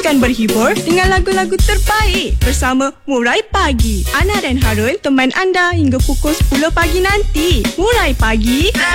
teruskan berhibur dengan lagu-lagu terbaik bersama Murai Pagi. Ana dan Harul teman anda hingga pukul 10 pagi nanti. Murai Pagi